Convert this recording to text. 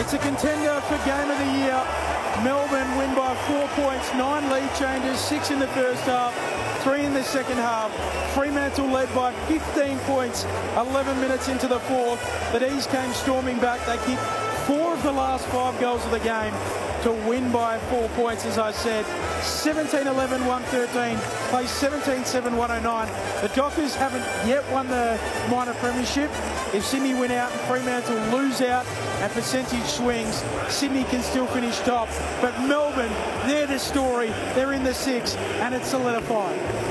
It's a contender for Game of the Year. Melbourne win by 4 points, 9 lead changes, 6 in the first half, 3 in the second half. Fremantle led by 15 points, 11 minutes into the fourth. The D's came storming back. They kicked 4 of the last 5 goals of the game to win by 4 points, as I said. 17-11, 113, plays 17-7, 109. The Dockers haven't yet won the minor premiership. If Sydney win out and Fremantle lose out and percentage swings, Sydney can still finish top. But Melbourne, they're the story. They're in the 6 and it's solidified.